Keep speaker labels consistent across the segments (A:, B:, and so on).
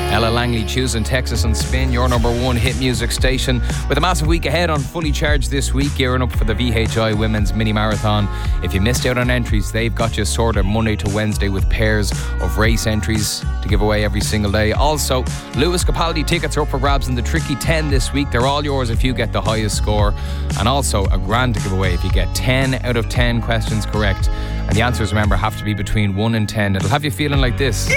A: Ella Langley choosing Texas on Spin, your number one hit music station. With a massive week ahead on Fully Charged this week, gearing up for the VHI Women's Mini Marathon. If you missed out on entries, they've got you sorted Monday to Wednesday with pairs of race entries to give away every single day. Also, Lewis Capaldi tickets are up for grabs in the Tricky 10 this week. They're all yours if you get the highest score. And also a grand to give away if you get 10 out of 10 questions correct. And the answers, remember, have to be between 1 and 10. It'll have you feeling like this.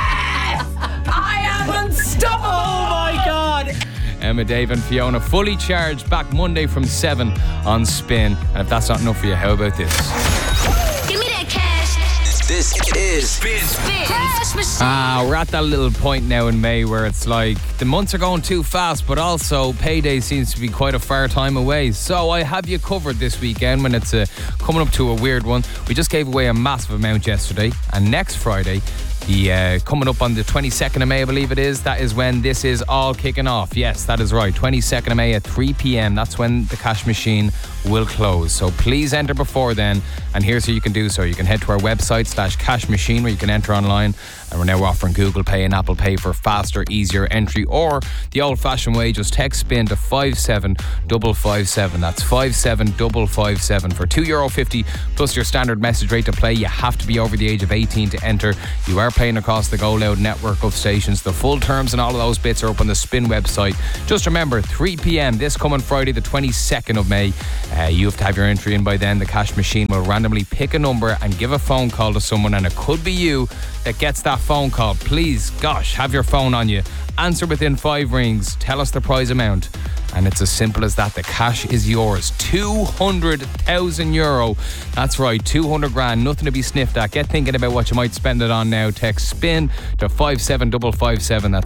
B: Unstoppable! Oh my God!
A: Emma, Dave and Fiona Fully Charged back Monday from 7 on Spin. And if that's not enough for you, how about this?
C: Give me that cash.
D: This is Spin.
C: Cash machine.
A: We're at that little point now in May where it's like the months are going too fast, but also payday seems to be quite a far time away. So I have you covered this weekend when it's coming up to a weird one. We just gave away a massive amount yesterday, and next Friday, coming up on the 22nd of May, I believe it is, that is when this is all kicking off. Yes, that is right, 22nd of May at 3 p.m. That's when the cash machine will close. So please enter before then, and here's how you can do so. You can head to our website /cash machine where you can enter online, and we're now offering Google Pay and Apple Pay for faster, easier entry, or the old-fashioned way, just text SPIN to 57557. That's 57557 for €2.50 plus your standard message rate to play. You have to be over the age of 18 to enter. You are playing across the Go Loud network of stations. The full terms and all of those bits are up on the Spin website. Just remember, 3 p.m. this coming Friday, the 22nd of May. You have to have your entry in by then. The cash machine will randomly pick a number and give a phone call to someone, and it could be you that gets that phone call. Please, gosh, have your phone on you. Answer within 5 rings. Tell us the prize amount. And it's as simple as that. The cash is yours. €200,000. That's right, 200 grand. Nothing to be sniffed at. Get thinking about what you might spend it on now. Text SPIN to 57557. That's